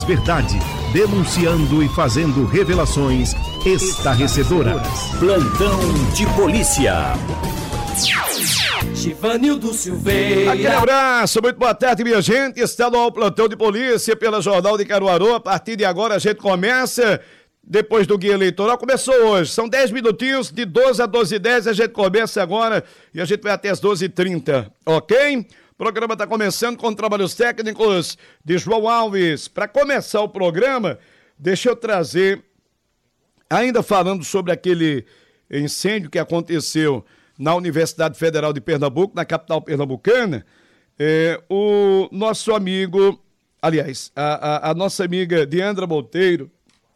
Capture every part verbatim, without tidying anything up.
Verdade, denunciando e fazendo revelações estarrecedoras. Plantão de polícia. Givanildo Silveira. Aquele abraço, muito boa tarde, minha gente. Está no ar Plantão de Polícia pela Jornal de Caruaru. A partir de agora a gente começa, depois do guia eleitoral, começou hoje. São dez minutinhos, de doze a doze e dez, a gente começa agora e a gente vai até as doze e trinta, ok? O programa está começando com trabalhos técnicos de João Alves. Para começar o programa, deixa eu trazer, ainda falando sobre aquele incêndio que aconteceu na Universidade Federal de Pernambuco, na capital pernambucana, é, o nosso amigo, aliás, a, a, a nossa amiga Diandra Monteiro,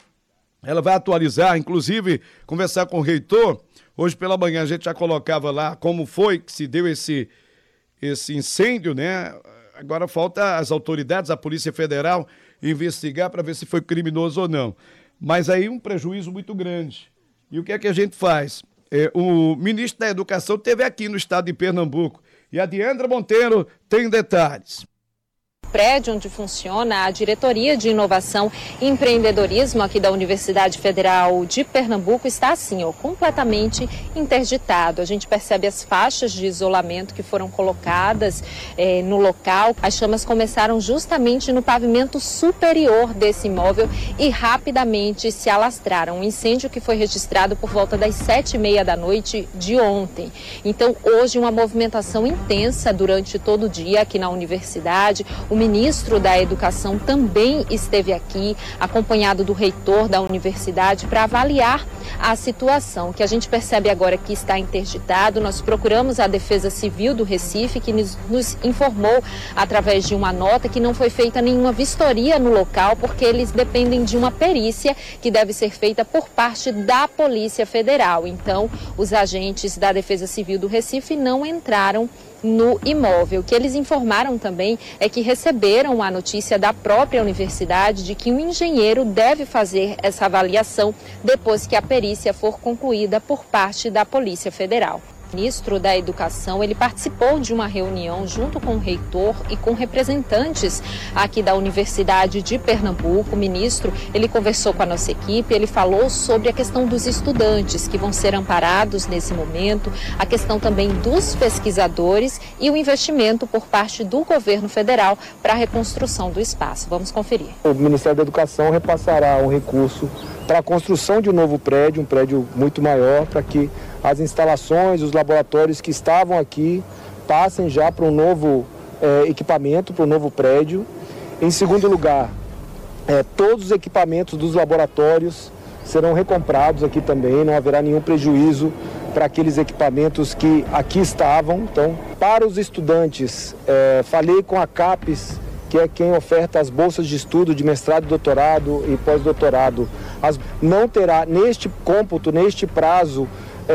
ela vai atualizar, inclusive conversar com o reitor. Hoje pela manhã a gente já colocava lá como foi que se deu esse esse incêndio, né? Agora falta as autoridades, a Polícia Federal, investigar para ver se foi criminoso ou não. Mas aí um prejuízo muito grande. E o que é que a gente faz? É, o ministro da Educação esteve aqui no estado de Pernambuco e a Diandra Monteiro tem detalhes. Prédio onde funciona a Diretoria de Inovação e Empreendedorismo aqui da Universidade Federal de Pernambuco está assim, ó, completamente interditado. A gente percebe as faixas de isolamento que foram colocadas eh, no local. As chamas começaram justamente no pavimento superior desse imóvel e rapidamente se alastraram. Um incêndio que foi registrado por volta das sete e meia da noite de ontem. Então, hoje, uma movimentação intensa durante todo o dia aqui na universidade. O ministro da Educação também esteve aqui, acompanhado do reitor da universidade, para avaliar a situação. O que a gente percebe agora que está interditado, nós procuramos a Defesa Civil do Recife, que nos, nos informou, através de uma nota, que não foi feita nenhuma vistoria no local, porque eles dependem de uma perícia que deve ser feita por parte da Polícia Federal. Então, os agentes da Defesa Civil do Recife não entraram no imóvel. O que eles informaram também é que receberam a notícia da própria universidade de que um engenheiro deve fazer essa avaliação depois que a perícia for concluída por parte da Polícia Federal. O ministro da Educação, ele participou de uma reunião junto com o reitor e com representantes aqui da Universidade de Pernambuco. O ministro, ele conversou com a nossa equipe, ele falou sobre a questão dos estudantes que vão ser amparados nesse momento, a questão também dos pesquisadores e o investimento por parte do governo federal para a reconstrução do espaço. Vamos conferir. O Ministério da Educação repassará um recurso para a construção de um novo prédio, um prédio muito maior, para que as instalações, os laboratórios que estavam aqui passem já para um novo é, equipamento, para um novo prédio. Em segundo lugar, é, todos os equipamentos dos laboratórios serão recomprados aqui também, não haverá nenhum prejuízo para aqueles equipamentos que aqui estavam. Então, para os estudantes, é, falei com a CAPES, que é quem oferta as bolsas de estudo de mestrado, doutorado e pós-doutorado. As, não terá neste cômputo, neste prazo,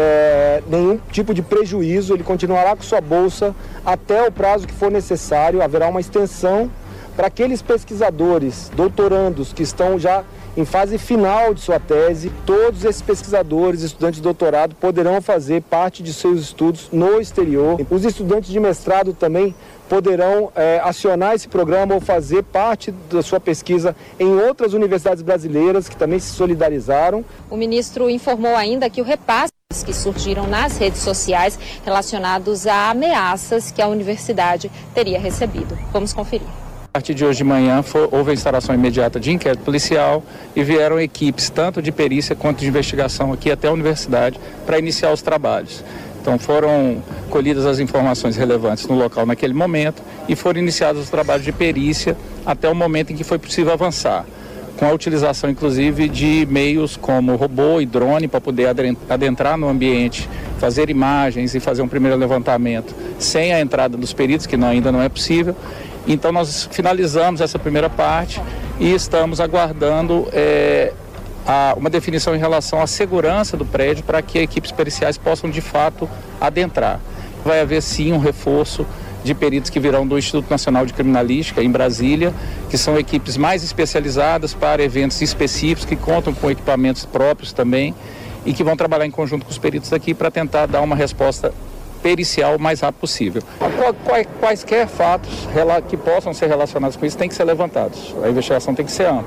É, nenhum tipo de prejuízo, ele continuará com sua bolsa até o prazo que for necessário. Haverá uma extensão para aqueles pesquisadores, doutorandos que estão já em fase final de sua tese. Todos esses pesquisadores, estudantes de doutorado, poderão fazer parte de seus estudos no exterior. Os estudantes de mestrado também poderão é, acionar esse programa ou fazer parte da sua pesquisa em outras universidades brasileiras que também se solidarizaram. O ministro informou ainda que o repasse que surgiram nas redes sociais relacionados a ameaças que a universidade teria recebido. Vamos conferir. A partir de hoje de manhã foi, houve a instalação imediata de inquérito policial e vieram equipes tanto de perícia quanto de investigação aqui até a universidade para iniciar os trabalhos. Então foram colhidas as informações relevantes no local naquele momento e foram iniciados os trabalhos de perícia até o momento em que foi possível avançar, com a utilização inclusive de meios como robô e drone para poder adentrar no ambiente, fazer imagens e fazer um primeiro levantamento sem a entrada dos peritos, que não, ainda não é possível. Então nós finalizamos essa primeira parte e estamos aguardando é, a, uma definição em relação à segurança do prédio para que equipes periciais possam de fato adentrar. Vai haver sim um reforço de peritos que virão do Instituto Nacional de Criminalística em Brasília, que são equipes mais especializadas para eventos específicos, que contam com equipamentos próprios também e que vão trabalhar em conjunto com os peritos aqui para tentar dar uma resposta pericial o mais rápido possível. Quaisquer fatos que possam ser relacionados com isso têm que ser levantados. A investigação tem que ser ampla.